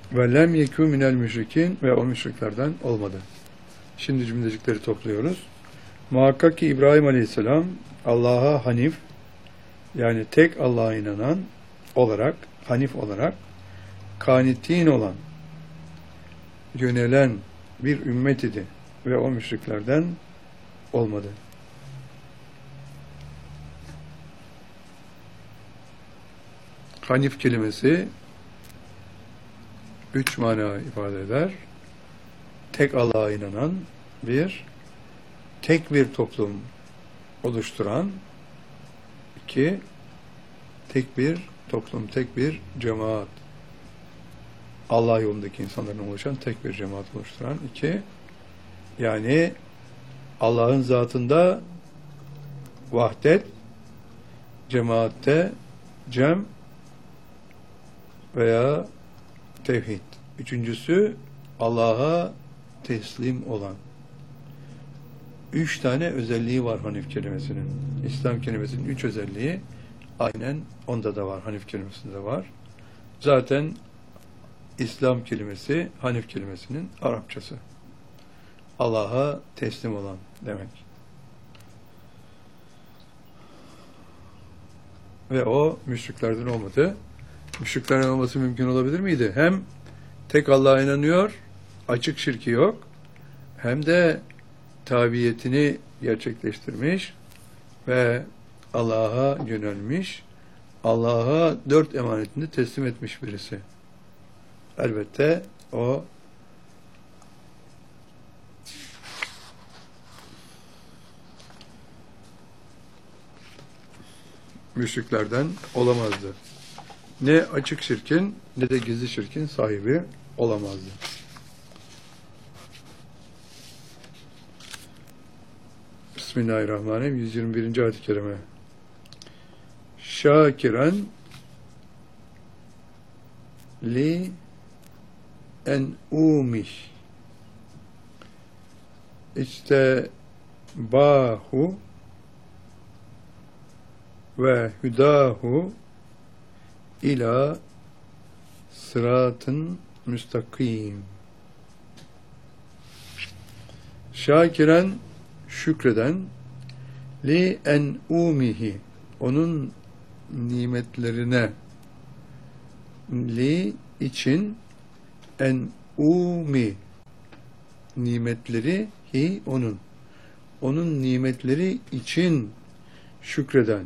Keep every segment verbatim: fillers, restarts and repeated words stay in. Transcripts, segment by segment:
Ve lem yekû minel müşrikin ve o müşriklerden olmadı. Şimdi cümlecikleri topluyoruz. Muhakkak ki İbrahim Aleyhisselam Allah'a hanif, yani tek Allah'a inanan olarak, hanif olarak, kanitin olan, yönelen bir ümmet idi ve o müşriklerden olmadı. Hanif kelimesi üç mana ifade eder. Tek Allah'a inanan bir, tek bir toplum oluşturan iki, tek bir toplum, tek bir cemaat. Allah yolundaki insanların oluşan tek bir cemaat oluşturan iki, yani Allah'ın zatında vahdet, cemaatte cem veya tevhid. Üçüncüsü Allah'a teslim olan. Üç tane özelliği var Hanif kelimesinin. İslam kelimesinin üç özelliği aynen onda da var. Hanif kelimesinde var. Zaten İslam kelimesi Hanif kelimesinin Arapçası. Allah'a teslim olan demek. Ve o müşriklerden olmadı. Müşriklerden olması mümkün olabilir miydi? Hem tek Allah'a inanıyor, açık şirki yok, hem de tabiyetini gerçekleştirmiş ve Allah'a yönelmiş, Allah'a dört emanetini teslim etmiş birisi. Elbette o müşriklerden olamazdı. Ne açık şirkin ne de gizli şirkin sahibi olamazdı. Bismillahirrahmanirrahim. yüz yirmi birinci ayet-i kerime. Şakiren li en umih işte bahu ve hüdahu ila sıratın müstakim. Şakiren şükreden, li en umihi onun nimetlerine, li için, en umi nimetleri, hi onun onun nimetleri için şükreden,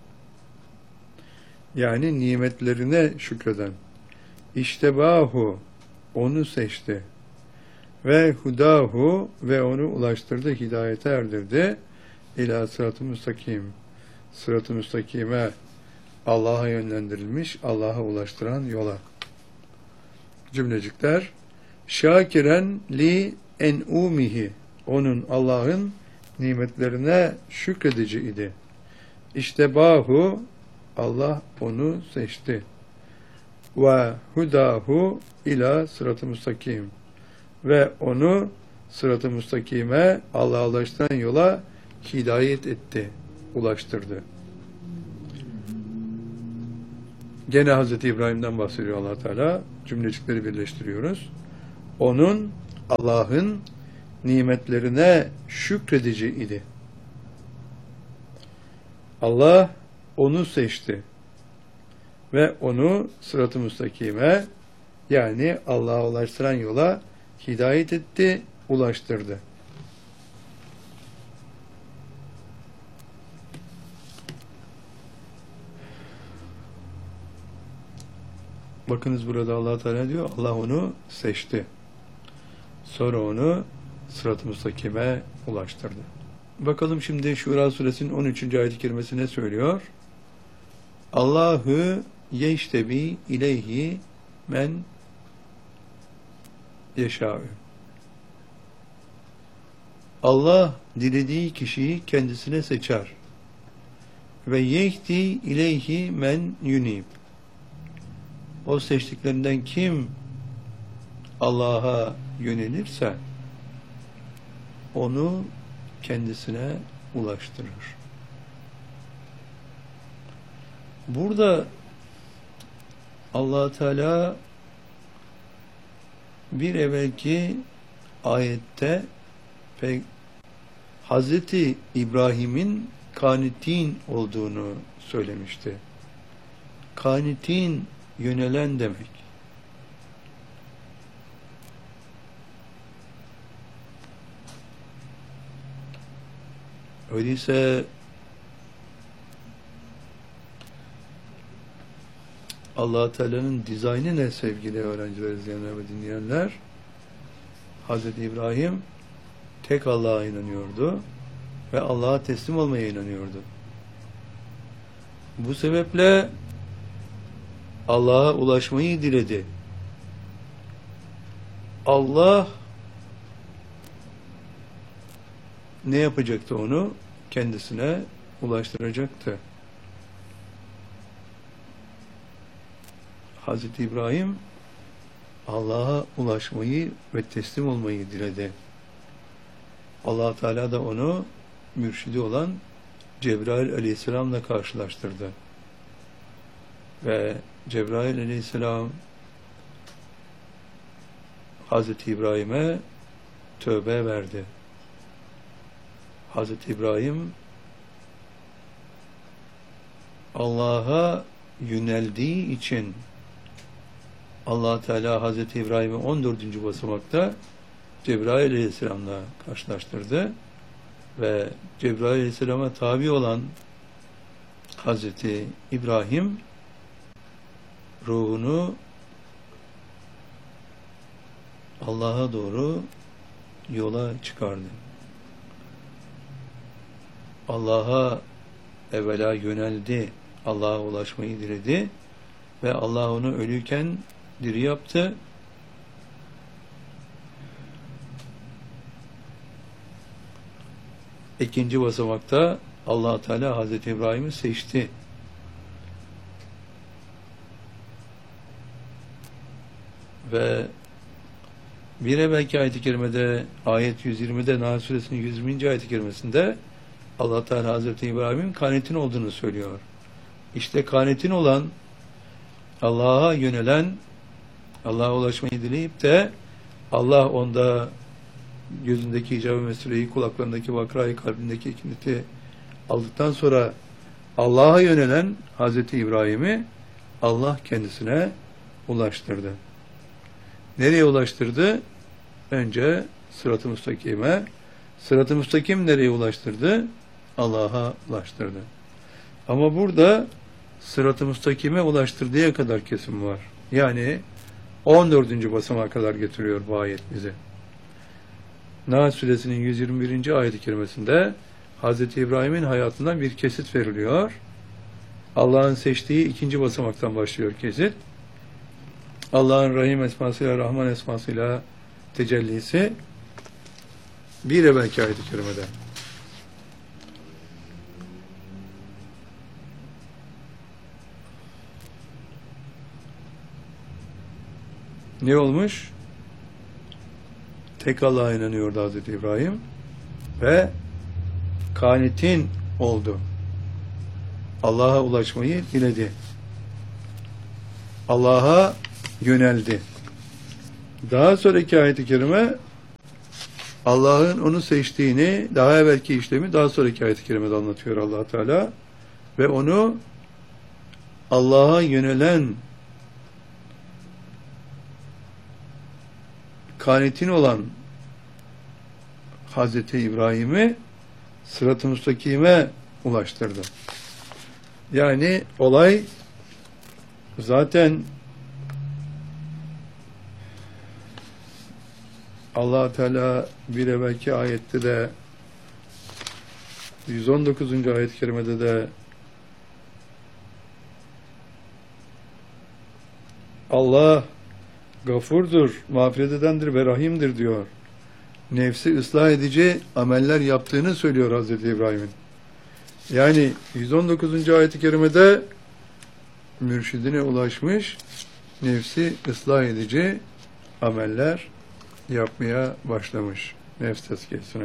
yani nimetlerine şükreden, İştebahu onu seçti ve hudahu ve onu ulaştırdı, hidayete erdirdi, ila sırat-ı müstakim, sırat-ı müstakime, Allah'a yönlendirilmiş, Allah'a ulaştıran yola. Cümlecikler, şakiren li en umihi onun, Allah'ın nimetlerine şükredici idi. İştebahu Allah onu seçti. Ve hudahu ila sırat-ı müstakim ve onu sırat-ı müstakime, Allah'a ulaştıran yola hidayet etti, ulaştırdı. Gene Hazreti İbrahim'den bahsediyor Allah Teala. Cümlecikleri birleştiriyoruz. Onun, Allah'ın nimetlerine şükredici idi. Allah onu seçti ve onu sırat-ı müstakime, yani Allah'a ulaştıran yola hidayet etti, ulaştırdı. Bakınız burada Allah Teala diyor, Allah onu seçti. Sonra onu sırat-ı müstakime ulaştırdı. Bakalım şimdi Şura suresinin on üçüncü ayet-i kerimesi ne söylüyor? Allahu yeştebi ileyhi men yeşâ'ü. Allah dilediği kişiyi kendisine seçer. Ve yehdi ileyhi men yunib. O seçtiklerinden kim Allah'a yönelirse onu kendisine ulaştırır. Burada Allah Teala bir evvelki ayette Pey Hazreti İbrahim'in kanitin olduğunu söylemişti. Kanitin yönelen demek. Öyleyse Allah Teala'nın dizaynı ne sevgili öğrenciler, izleyenler ve dinleyenler? Hazreti İbrahim tek Allah'a inanıyordu ve Allah'a teslim olmaya inanıyordu. Bu sebeple Allah'a ulaşmayı diledi. Allah ne yapacaktı onu? Kendisine ulaştıracaktı. Hazreti İbrahim Allah'a ulaşmayı ve teslim olmayı diledi. Allah Teala da onu mürşidi olan Cebrail Aleyhisselam'la karşılaştırdı. Ve Cebrail Aleyhisselam Hazreti İbrahim'e tövbe verdi. Hazreti İbrahim Allah'a yöneldiği için Allah Teala Hazreti İbrahim'i on dördüncü basamakta Cebrail Aleyhisselam'la karşılaştırdı ve Cebrail Aleyhisselam'a tabi olan Hazreti İbrahim ruhunu Allah'a doğru yola çıkardı. Allah'a evvela yöneldi, Allah'a ulaşmayı diledi ve Allah onu ölüyken diri yaptı. İkinci basamakta Allah Teala Hazreti İbrahim'i seçti. Ve bir evvelki ayet-i kerimede, ayet yüz yirmide, Nahl Suresinin yüz yirminci ayet-i kerimesinde Allah Teala Hazreti İbrahim'in kanetin olduğunu söylüyor. İşte kanetin olan, Allah'a yönelen, Allah'a ulaşmayı dileyip de Allah onda gözündeki icab-ı mesreyi, kulaklarındaki vakrayı, kalbindeki ikiniti aldıktan sonra Allah'a yönelen Hazreti İbrahim'i Allah kendisine ulaştırdı. Nereye ulaştırdı? Önce sırat-ı müstakime. Sırat-ı müstakim nereye ulaştırdı? Allah'a ulaştırdı. Ama burada sırat-ı müstakime ulaştırdığı kadar kesim var. Yani on dördüncü basamağa kadar getiriyor bu ayet bizi. Nahl Suresinin yüz yirmi birinci ayet-i kerimesinde Hazreti İbrahim'in hayatından bir kesit veriliyor. Allah'ın seçtiği ikinci basamaktan başlıyor kesit. Allah'ın Rahim esmasıyla, Rahman esmasıyla tecellisi bir evvelki ayet-i kerimede. Ne olmuş? Tek Allah'a inanıyordu Hazreti İbrahim ve kanitin oldu. Allah'a ulaşmayı diledi. Allah'a yöneldi. Daha sonraki ayet-i kerime Allah'ın onu seçtiğini, daha evvelki işlemi daha sonraki ayet-i kerimede anlatıyor Allah Teala ve onu Allah'a yönelen kanitin olan Hazreti İbrahim'i sırat-ı müstakime ulaştırdı. Yani olay zaten Allah Teala bir evvelki ayette de yüz on dokuzuncu ayet-i kerimede de Allah gafurdur, mağfiret edendir ve rahimdir diyor. Nefsi ıslah edici ameller yaptığını söylüyor Hazreti İbrahim'in. Yani yüz on dokuzuncu ayet-i kerimede mürşidine ulaşmış, nefsi ıslah edici ameller yapmaya başlamış. Nefs tezkiyesine.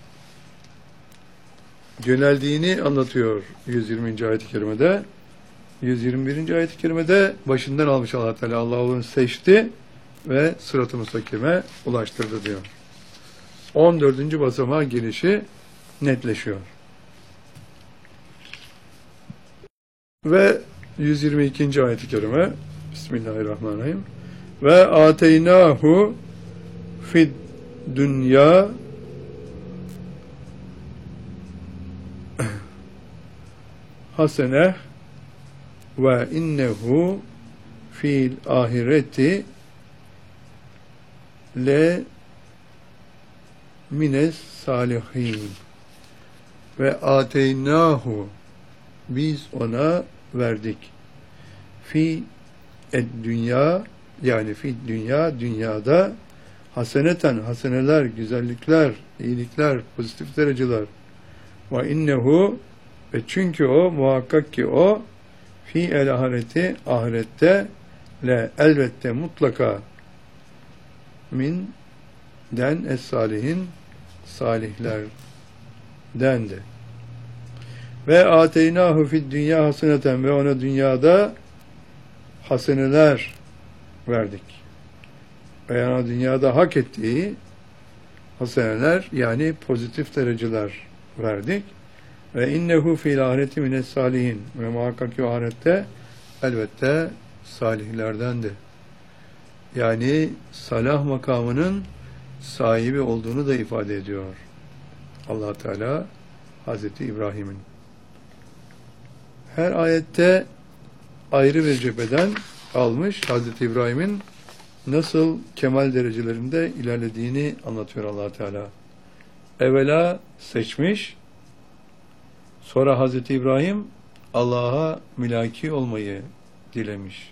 Yöneldiğini anlatıyor yüz yirminci ayet-i kerimede. yüz yirmi birinci ayet-i kerimede başından almış Allah Teala. Allah onu seçti ve sırat-ı müstakime ulaştırdı diyor. on dördüncü basamağa girişi netleşiyor. Ve yüz yirmi ikinci ayet-i kerime Bismillahirrahmanirrahim. Ve ateynahu fid dünya hasene ve innehu fil ahireti le mines salihin. Ve ateynahu, biz ona verdik. Fi ed dünya, yani fi dünya, dünyada haseneten, haseneler, güzellikler, iyilikler, pozitif dereceler. Ve innehu, ve çünkü o, muhakkak ki o, fi el ahireti, ahirette, le elbette mutlaka min den es salihin, salihlerdendi. Ve ateynahu fid dünya haseneten, ve ona dünyada haseneler verdik. Ve yani dünyada hak ettiği haseneler, yani pozitif dereceler verdik. Ve innehu fil ahireti mines salihin, ve muhakkak ki ahirette elbette salihlerdendi. Yani salah makamının sahibi olduğunu da ifade ediyor Allah Teala Hazreti İbrahim'in. Her ayette ayrı bir cepheden almış, Hazreti İbrahim'in nasıl kemal derecelerinde ilerlediğini anlatıyor Allah Teala. Evvela seçmiş, sonra Hazreti İbrahim Allah'a mülaki olmayı dilemiş.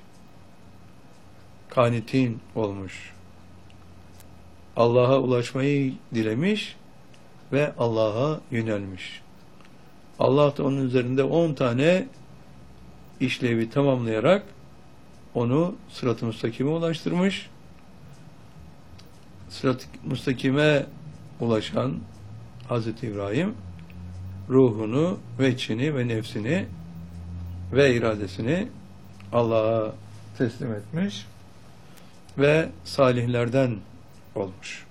Kanitin olmuş. Allah'a ulaşmayı dilemiş ve Allah'a yönelmiş. Allah da onun üzerinde on tane işlevi tamamlayarak onu sırat-ı müstakime ulaştırmış. Sırat-ı müstakime ulaşan Hazreti İbrahim ruhunu ve içini ve nefsini ve iradesini Allah'a teslim etmiş ve salihlerden olmuş.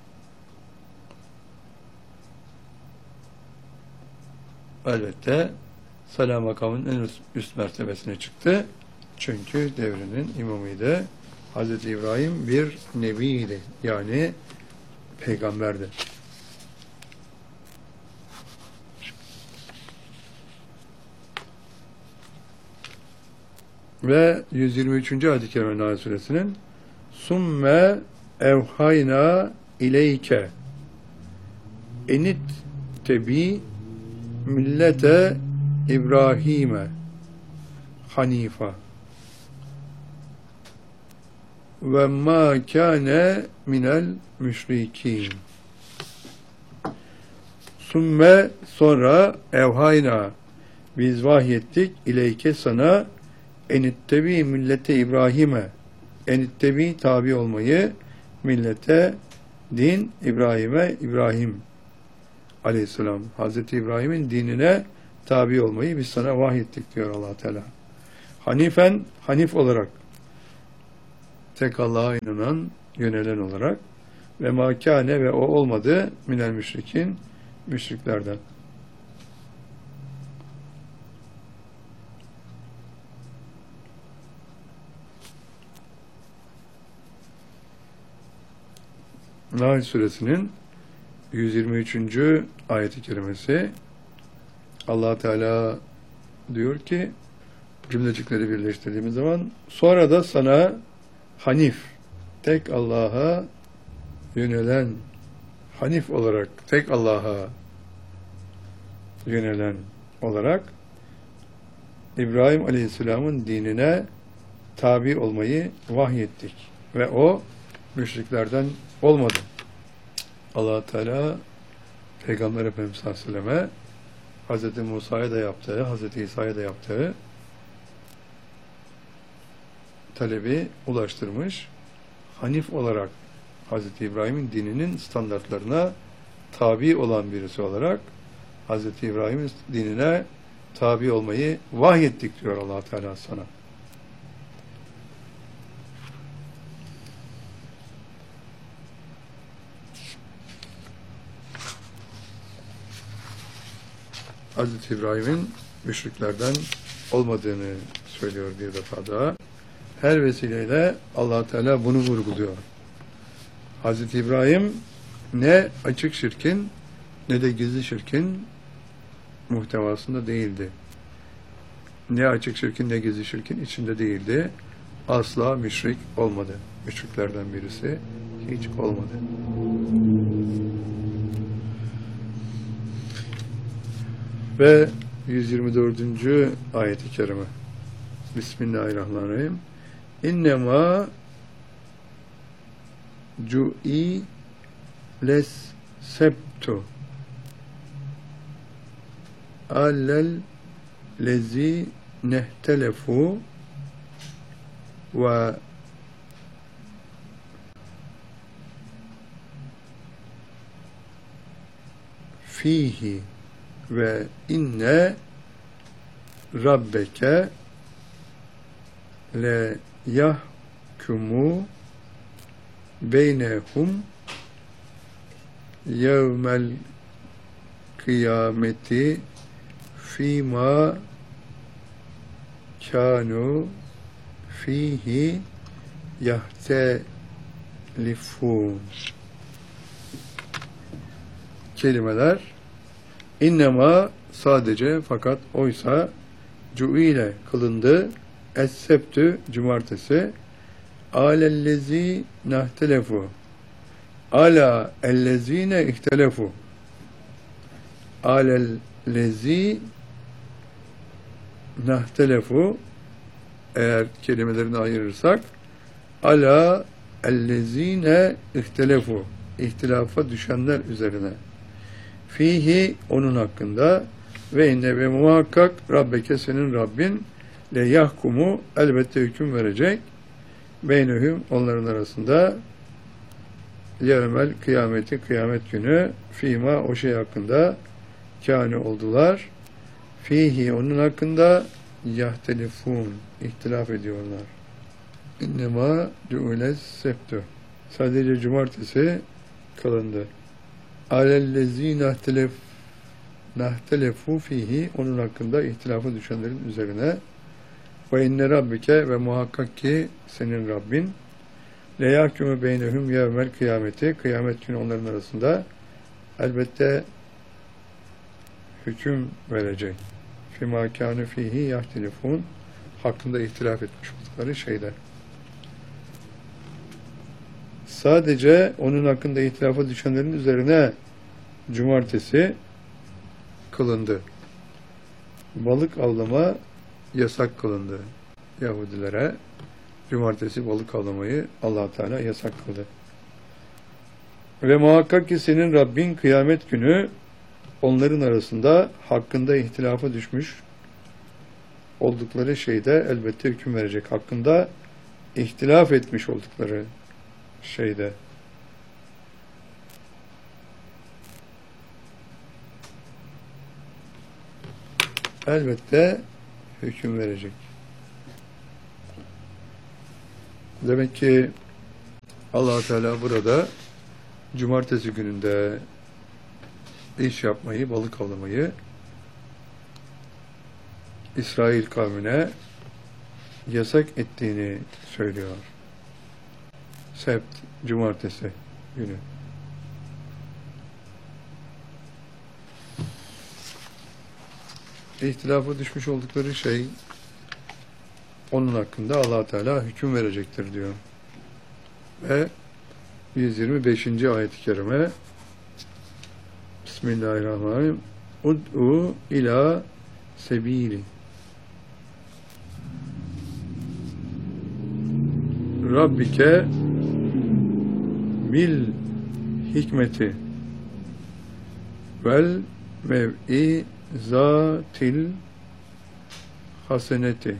Elbette salah makamının en üst mertebesine çıktı. Çünkü devrinin imamıydı. Hazreti İbrahim bir nebiydi. Yani peygamberdi. Ve yüz yirmi üçüncü ayet-i kerime Nahl suresinin Summe evhayna ileyke enit tebi millete İbrahim'e hanifa ve ma kâne minel müşrikîn. Sümme, sonra evhayna, biz vahyettik ileyke sana enittebi millete İbrahim'e, enittebi tabi olmayı, millete din İbrahim'e, İbrahim aleyhisselam, Hazreti İbrahim'in dinine tabi olmayı biz sana vahyettik diyor Allah Teala. Hanifen, hanif olarak, tek Allah'a inanan, yönelen olarak, ve makâne, ve o olmadı minel müşrikin, müşriklerden. Nahl suresinin yüz yirmi üçüncü ayet-i kerimesi, Allah Teala diyor ki, cümlecikleri birleştirdiğimiz zaman, sonra da sana hanif, tek Allah'a yönelen, hanif olarak, tek Allah'a yönelen olarak İbrahim Aleyhisselam'ın dinine tabi olmayı vahyettik. Ve o müşriklerden olmadı. Allah Teala Peygamber Efendimiz sallallahu aleyhi ve selleme Hazreti Musa'ya da yaptığı, Hazreti İsa'ya da yaptığı talebi ulaştırmış. Hanif olarak Hazreti İbrahim'in dininin standartlarına tabi olan birisi olarak Hazreti İbrahim'in dinine tabi olmayı vahyettik diyor Allah Teala sana. Hazreti İbrahim'in müşriklerden olmadığını söylüyor bir defa daha. Her vesileyle Allah Teala bunu vurguluyor. Hazreti İbrahim ne açık şirkin ne de gizli şirkin muhtevasında değildi. Ne açık şirkin ne gizli şirkin içinde değildi. Asla müşrik olmadı. Müşriklerden birisi hiç olmadı. Ve yüz yirmi dördüncü ayet-i kerime. Bismillahirrahmanirrahim. İnnemâ cu'i les sebtu allel lezi nehtelefu ve fihi ve inne rabbeke le yahkumu beynehum yevmel kıyameti fîmâ kânû fîhî yahtelifûn. Kelimeler innema sadece fakat oysa cu'ile kılındı es-sebtü cumartesi alellezi nahtelefu ala ellezine ihtelefu alellezi nahtelefu eğer kelimelerini ayırırsak ala ellezine ihtelefu ihtilafa düşenler üzerine fihi onun hakkında ve inne ve muhakkak Rabbeke senin Rabbin le yahkumu elbette hüküm verecek beynehum onların arasında yevmel kıyameti kıyamet günü fîmâ o şey hakkında kâne oldular fihi onun hakkında yahtelifûn ihtilaf ediyorlar. İnnemâ du'ules sebtü sadece cumartesi kılındı. Alellezî nahtelef nahtelefu fihi onun hakkında ihtilafı düşenlerin üzerine ve inne rabbike ve muhakkak ki senin Rabbin le yahkumu beynehum yevmel kıyameti kıyamet günü onların arasında elbette hüküm verecek. Fîmâ kânû fîhî yahtelifûn hakkında ihtilaf etmiş oldukları şeyler. Sadece onun hakkında ihtilafa düşenlerin üzerine cumartesi kılındı. Balık avlama yasak kılındı. Yahudilere cumartesi balık avlamayı Allah Teala yasak kıldı. Ve muhakkak ki senin Rabbin kıyamet günü onların arasında hakkında ihtilafa düşmüş oldukları şeyde elbette hüküm verecek. Hakkında ihtilaf etmiş oldukları şeyde. Elbette hüküm verecek. Demek ki Allah Teala burada cumartesi gününde iş yapmayı, balık avlamayı İsrail kavmine yasak ettiğini söylüyor. Sebt, cumartesi günü. İhtilafa düşmüş oldukları şey onun hakkında Allah Teala hüküm verecektir diyor. Ve yüz yirmi beşinci ayet-i kerime Bismillahirrahmanirrahim. Ud'u ila sebili Rabbike bil hikmeti vel mev'i zatil haseneti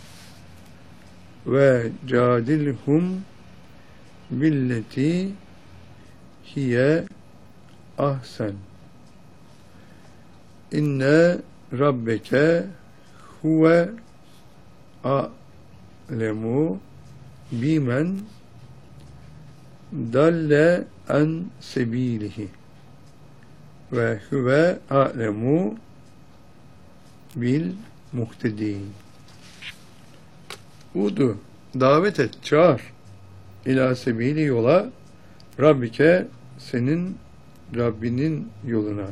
ve cadilhum billeti hiye ahsen inne rabbeke huve a'lemu bimen dalle an sebilihi ve huve a'lemu bil muhtedin. Udu, davet et, çağır. İlâ sebili, yola, Rabbike, senin Rabbinin yoluna.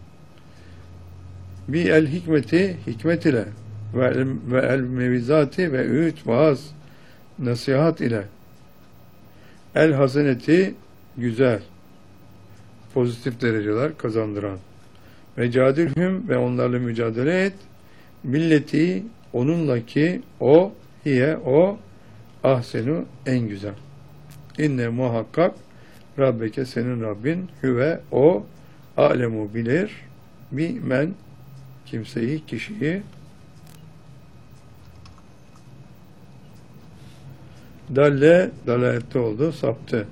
Bi el hikmeti, hikmet ile ve el, ve el mevizati ve öğüt, vaaz, nasihat ile. El haseneti, güzel, pozitif dereceler kazandıran. Ve cadilhüm, ve onlarla mücadele et. Milleti, onunla ki o, hiye, o, ahsenu, en güzel. İnne muhakkak Rabbeke, senin Rabbin, hüve, o, alemu, bilir, bi men, kimseyi, kişiyi, dalle, dalalette oldu, saptı.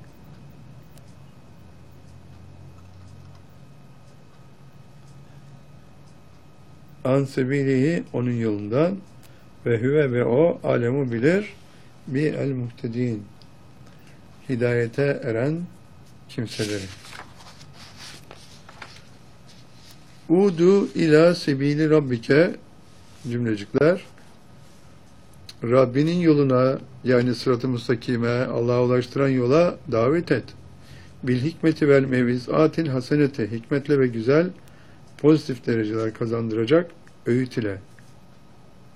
Ansebilihi, onun yolundan, ve hüve ve o, alemu, bilir, bi el muhtedin, hidayete eren kimseleri. Udu ila sebili rabbike, cümlecikler, Rabbinin yoluna, yani sırat-ı müstakime, Allah'a ulaştıran yola davet et. Bil hikmeti vel mevizatil hasenete, hikmetle ve güzel, pozitif dereceler kazandıracak öğüt ile.